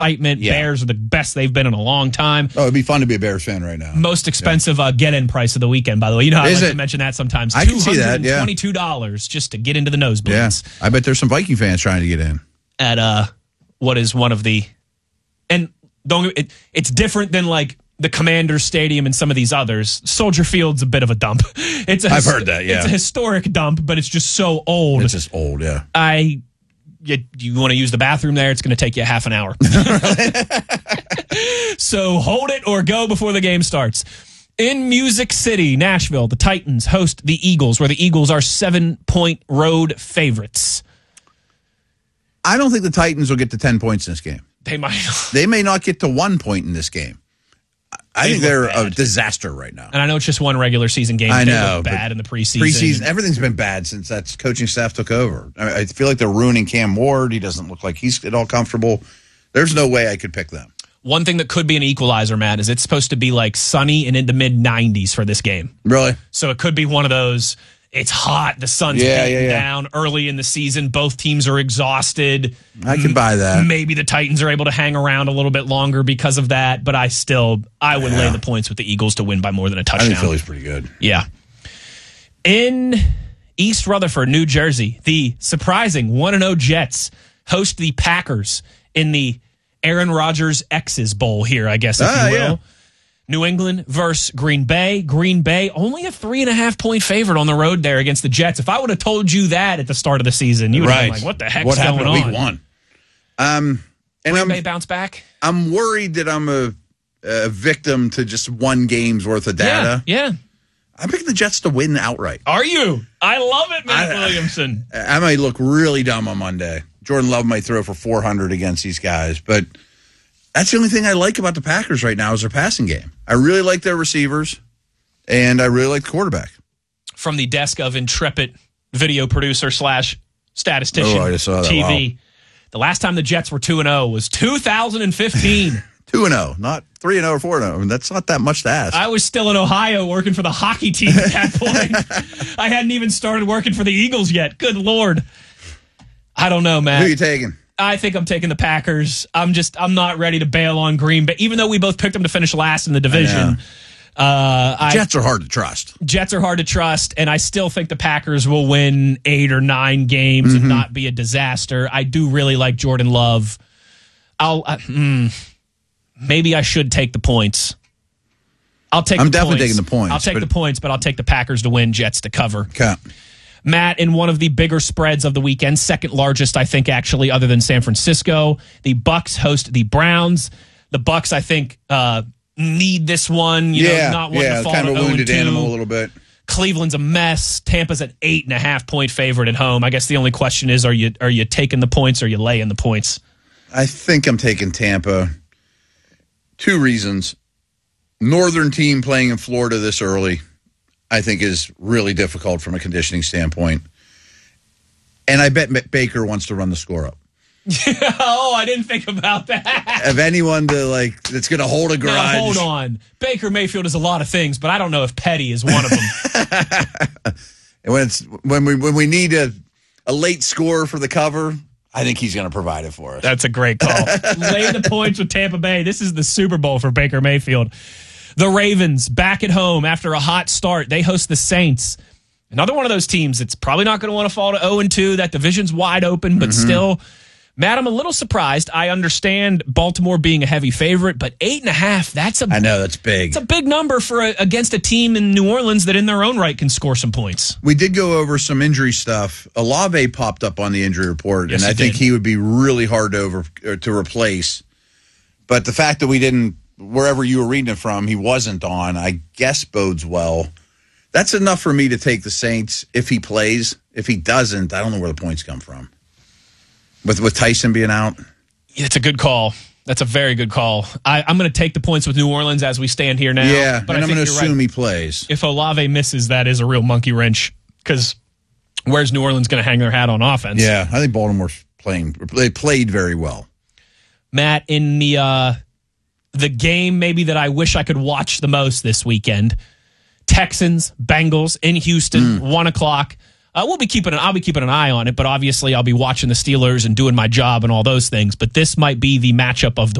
excitement. Yeah. Bears are the best they've been in a long time. Oh, it'd be fun to be a Bears fan right now. Most expensive get-in price of the weekend, by the way. You know how I like to mention that sometimes. I can see that, yeah. $222 just to get into the nosebleeds. Yeah, I bet there's some Viking fans trying to get in. At what is one of the... And it's different than like the Commanders Stadium and some of these others. Soldier Field's a bit of a dump. I've heard that, yeah. It's a historic dump, but it's just so old. It's just old, yeah. You want to use the bathroom there, it's going to take you half an hour. So hold it or go before the game starts. In Music City, Nashville, the Titans host the Eagles, where the Eagles are 7-point road favorites. I don't think the Titans will get to 10 points in this game. They might. They may not get to 1 point in this game. I think they're a disaster right now. And I know it's just one regular season game. I they know. look bad in the preseason. Preseason, everything's been bad since that coaching staff took over. I feel like they're ruining Cam Ward. He doesn't look like he's at all comfortable. There's no way I could pick them. One thing that could be an equalizer, Matt, is it's supposed to be like sunny and into mid-90s for this game. Really? So it could be one of those, it's hot, the sun's beating down early in the season, both teams are exhausted. I can buy that. Maybe the Titans are able to hang around a little bit longer because of that, but I would lay the points with the Eagles to win by more than a touchdown. I think Philly's pretty good. Yeah. In East Rutherford, New Jersey, the surprising 1-0 Jets host the Packers in the Aaron Rodgers X's Bowl here, I guess, if you will. Yeah. New England versus Green Bay. Green Bay, only a 3.5-point favorite on the road there against the Jets. If I would have told you that at the start of the season, you would have been like, what the heck's going on? Week 1? And Green Bay bounce back? I'm worried that I'm a victim to just one game's worth of data. Yeah. I'm picking the Jets to win outright. Are you? I love it, Matt Williamson. I might look really dumb on Monday. Jordan Love might throw for 400 against these guys, but that's the only thing I like about the Packers right now is their passing game. I really like their receivers, and I really like the quarterback. From the desk of intrepid video producer / statistician I just saw that. TV, wow. The last time the Jets were 2-0 was 2015. 2-0, not 3-0 or 4-0. I mean, that's not that much to ask. I was still in Ohio working for the hockey team at that point. I hadn't even started working for the Eagles yet. Good Lord. I don't know, Matt. Who are you taking? I think I'm taking the Packers. I'm not ready to bail on Green Bay, even though we both picked them to finish last in the division. Jets are hard to trust. Jets are hard to trust, and I still think the Packers will win 8 or 9 games and not be a disaster. I do really like Jordan Love. Maybe I should take the points. I'm definitely taking the points. I'll take the points, but I'll take the Packers to win, Jets to cover. Okay. Matt, in one of the bigger spreads of the weekend, second largest, I think, actually, other than San Francisco, the Bucs host the Browns. The Bucs, I think, need this one. Not want to fall kind of to a wounded 0-2. Animal a little bit. Cleveland's a mess. Tampa's an 8.5-point favorite at home. I guess the only question is, are you taking the points or are you laying the points? I think I'm taking Tampa. 2 reasons. Northern team playing in Florida this early, I think, is really difficult from a conditioning standpoint. And I bet Baker wants to run the score up. Oh, I didn't think about that. Of anyone that's going to hold a garage. Now, hold on. Baker Mayfield is a lot of things, but I don't know if Petty is one of them. And when we need a late score for the cover, I think he's going to provide it for us. That's a great call. Lay the points with Tampa Bay. This is the Super Bowl for Baker Mayfield. The Ravens back at home after a hot start. They host the Saints. Another one of those teams that's probably not going to want to fall to 0-2. That division's wide open, but still. Matt, I'm a little surprised. I understand Baltimore being a heavy favorite, but 8.5, I know, that's big. It's a big number against a team in New Orleans that in their own right can score some points. We did go over some injury stuff. Olave popped up on the injury report, yes, and I think he would be really hard to replace. But the fact that we didn't, wherever you were reading it from, he wasn't on, I guess bodes well. That's enough for me to take the Saints if he plays. If he doesn't, I don't know where the points come from. With Tyson being out? It's a good call. That's a very good call. I'm going to take the points with New Orleans as we stand here now. Yeah, but and I'm going to assume right. he plays. If Olave misses, that is a real monkey wrench because where's New Orleans going to hang their hat on offense? Yeah, I think Baltimore's they played very well. Matt, in the game maybe that I wish I could watch the most this weekend, Texans, Bengals in Houston, 1 o'clock. I'll be keeping an eye on it, but obviously I'll be watching the Steelers and doing my job and all those things. But this might be the matchup of the